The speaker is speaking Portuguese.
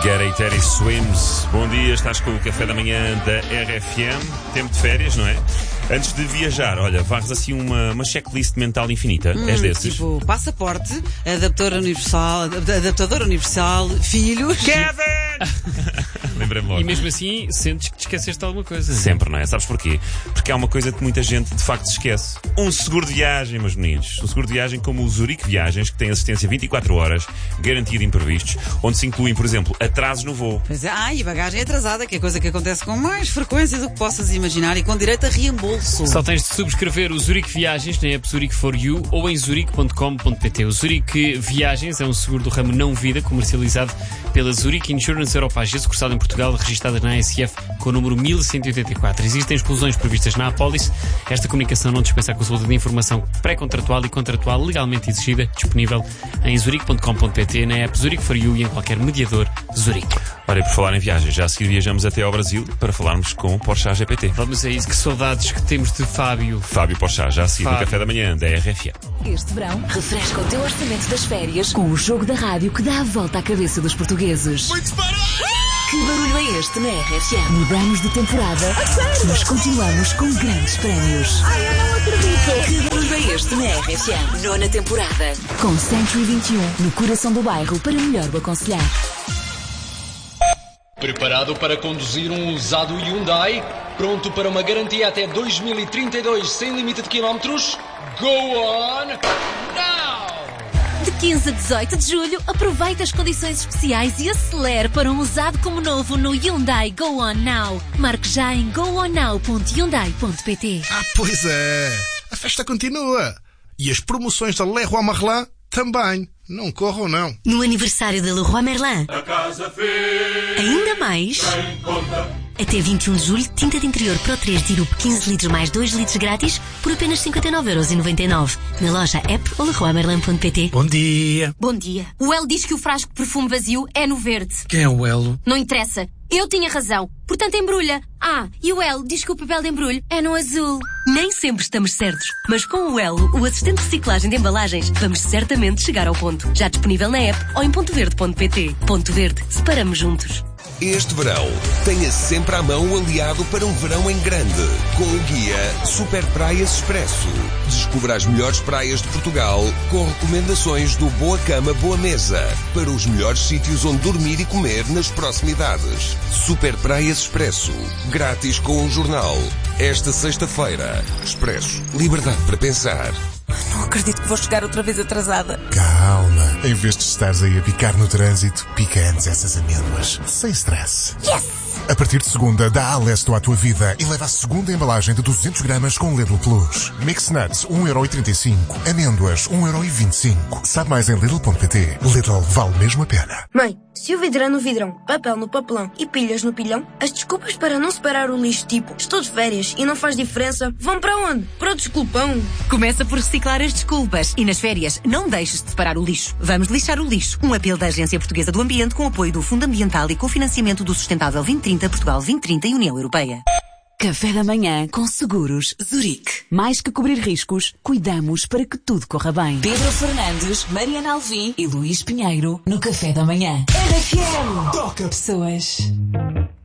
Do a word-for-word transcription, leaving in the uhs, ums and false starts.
Gary Terry Swims. Bom dia, estás com o café da manhã da R F M. Tempo de férias, não é? Antes de viajar, olha, varres assim uma, uma checklist mental infinita. Hum, És desses? Tipo, passaporte, adaptador universal, adaptador universal, filhos. Kevin! Lembrei-me logo. E mesmo assim, sentes que te esqueceste de alguma coisa. Sempre, não é? Sabes porquê? Porque há uma coisa que muita gente de facto se esquece. Um seguro de viagem, meus meninos. Um seguro de viagem como o Zurique Viagens, que tem assistência vinte e quatro horas, garantia de imprevistos, onde se incluem, por exemplo, atrasos no voo. Pois é, ah, e bagagem atrasada, que é coisa que acontece com mais frequência do que possas imaginar e com direito a reembolso. Só tens de subscrever o Zurique Viagens na app Zurique for You ou em zurique ponto com ponto pt. O Zurique Viagens é um seguro do ramo não-vida comercializado pela Zurique Insurance Europa-G, sucursal em Portugal, registada na A S F com o número mil cento e oitenta e quatro. Existem exclusões previstas na apólice. Esta comunicação não dispensa a consulta de informação pré-contratual e contratual legalmente exigida, disponível em zurique ponto com ponto pt, na app Zurique for You e em qualquer mediador Zurique. Ora, e por falar em viagens, já a seguir viajamos até ao Brasil para falarmos com o Porsche G P T. Vamos a isso, que saudades que temos de Fábio. Fábio Porsche, já a seguir no Fábio. café da manhã da R F M. Este verão, refresca o teu orçamento das férias com o jogo da rádio que dá a volta à cabeça dos portugueses. Que barulho é este na R F M? Mudamos de temporada, mas continuamos com grandes prémios. Ai, eu não acredito! Que barulho é este na R F M? Nona temporada. Com Century vinte e um, no coração do bairro, para melhor o aconselhar. Preparado para conduzir um usado Hyundai? Pronto para uma garantia até dois mil e trinta e dois sem limite de quilómetros? Go on now! De quinze a dezoito de julho, aproveite as condições especiais e acelere para um usado como novo no Hyundai Go On Now. Marque já em go on now ponto hyundai ponto pt. Ah, pois é! A festa continua! E as promoções da Leroy Merlin também. Não corram, não. No aniversário da Leroy Merlin. A casa fez. Ainda mais. Até vinte e um de julho, tinta de interior Pro três Dirup quinze litros mais dois litros grátis por apenas cinquenta e nove euros e noventa e nove. Na loja app ou leroy merlin ponto pt. Bom dia. Bom dia. O El diz que o frasco de perfume vazio é no verde. Quem é o Elo? Não interessa. Eu tinha razão. Portanto, embrulha. Ah, e o El diz que o papel de embrulho é no azul. Nem sempre estamos certos, mas com o Elo, o assistente de reciclagem de embalagens, vamos certamente chegar ao ponto. Já disponível na app ou em ponto verde ponto pt. Ponto Verde. Separamos juntos. Este verão, tenha sempre à mão o aliado para um verão em grande, com o guia Super Praias Expresso. Descubra as melhores praias de Portugal, com recomendações do Boa Cama, Boa Mesa, para os melhores sítios onde dormir e comer nas proximidades. Super Praias Expresso, grátis com um jornal. Esta sexta-feira, Expresso, liberdade para pensar. Não acredito que vou chegar outra vez atrasada. Calma. Em vez de estares aí a picar no trânsito, pica antes essas amêndoas. Sem stress. Yes! A partir de segunda, dá Alesto à tua vida e leva a segunda embalagem de duzentos gramas com Lidl Plus. Mix Nuts, um euro e trinta e cinco. Amêndoas, um euro e vinte e cinco. Sabe mais em lidl ponto pt. Lidl vale mesmo a pena. Mãe, se o vidro é no vidrão, papel no papelão e pilhas no pilhão, as desculpas para não separar o lixo, tipo, estou de férias e não faz diferença, vão para onde? Para o desculpão. Começa por reciclar as desculpas e nas férias não deixes de separar o lixo. Vamos lixar o lixo. Um apelo da Agência Portuguesa do Ambiente com apoio do Fundo Ambiental e cofinanciamento do Sustentável vinte trinta, Portugal vinte trinta e União Europeia. Café da manhã com Seguros Zurique. Mais que cobrir riscos, cuidamos para que tudo corra bem. Pedro Fernandes, Mariana Alvim e Luís Pinheiro no Café da manhã. R F M. Toca pessoas.